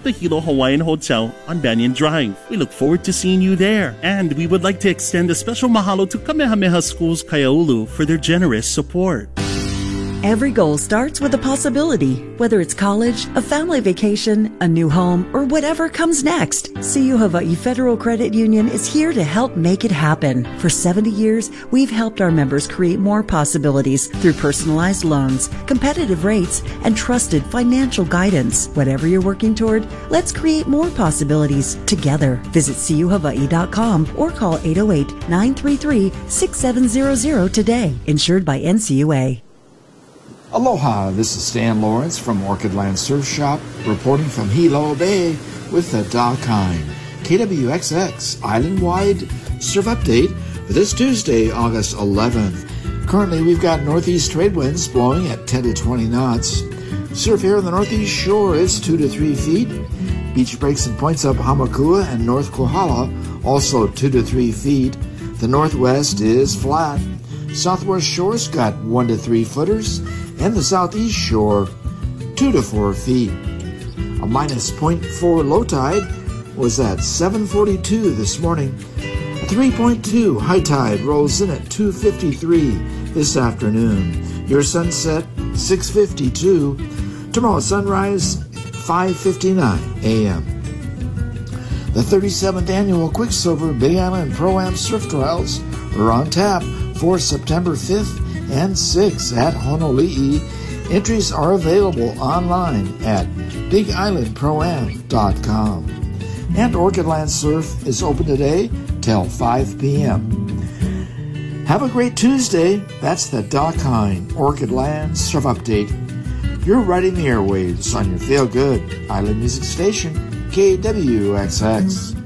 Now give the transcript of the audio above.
the Hilo Hawaiian Hotel on Banyan Drive. We look forward to seeing you there. And we would like to extend a special mahalo to Kamehameha Schools Kaiaulu for their generous support. Every goal starts with a possibility, whether it's college, a family vacation, a new home, or whatever comes next. CU Hawaii Federal Credit Union is here to help make it happen. For 70 years, we've helped our members create more possibilities through personalized loans, competitive rates, and trusted financial guidance. Whatever you're working toward, let's create more possibilities together. Visit cuhawaii.com or call 808-933-6700 today. Insured by NCUA. Aloha, this is Stan Lawrence from Orchidland Surf Shop, reporting from Hilo Bay with the Doc Hine. KWXX Island-wide surf update for this Tuesday, August 11th. Currently, we've got northeast trade winds blowing at 10 to 20 knots. Surf here on the northeast shore is 2 to 3 feet. Beach breaks and points up Hamakua and North Kohala, also 2 to 3 feet. The northwest is flat. Southwest shore's got 1 to 3 footers. And the southeast shore, 2 to 4 feet. A minus 0.4 low tide was at 7:42 this morning. A 3.2 high tide rolls in at 2:53 this afternoon. Your sunset, 6:52. Tomorrow sunrise, 5:59 a.m. The 37th annual Quicksilver Big Island Pro-Am Surf Trials are on tap for September 5th and 6th at Honolulu. Entries are available online at BigIslandProAm.com. And Orchidland Surf is open today till 5 p.m. Have a great Tuesday. That's the Doc Hine Orchidland Surf Update. You're riding the airwaves on your feel-good island music station, KWXX.